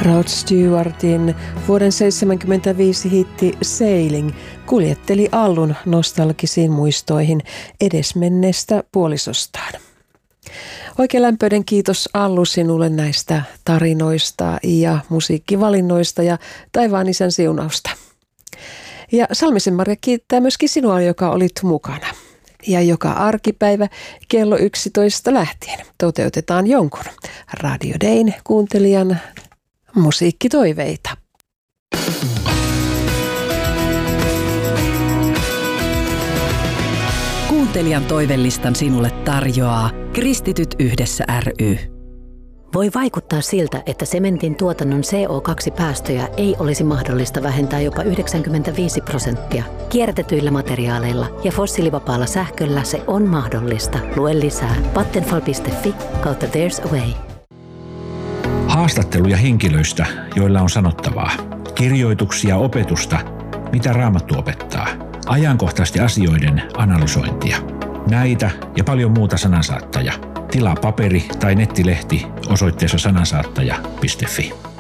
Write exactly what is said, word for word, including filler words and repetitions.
Rod Stewartin vuoden seitsemänkymmentäviisi hitti Sailing kuljetteli Allun nostalgisiin muistoihin edesmenneestä puolisostaan. Oikein lämpöinen kiitos Allu sinulle näistä tarinoista ja musiikkivalinnoista ja taivaan isän siunausta. Ja Salmisen Maria kiittää myöskin sinua, joka olit mukana. Ja joka arkipäivä kello yksitoista lähtien toteutetaan jonkun Radio Dayn kuuntelijan musiikkitoiveita. Kuuntelijan toivelistan sinulle tarjoaa Kristityt yhdessä ry. Voi vaikuttaa siltä, että sementin tuotannon C O kaksi päästöjä ei olisi mahdollista vähentää jopa yhdeksänkymmentäviisi prosenttia. Kierrätetyillä materiaaleilla ja fossiilivapaalla sähköllä se on mahdollista. Lue lisää vattenfall piste fi kautta There's a Way. Haastatteluja henkilöistä, joilla on sanottavaa. Kirjoituksia opetusta, mitä Raamattu opettaa. Ajankohtaisten asioiden analysointia. Näitä ja paljon muuta Sanansaattaja. Tilaa paperi- tai nettilehti osoitteessa sanansaattaja piste fi.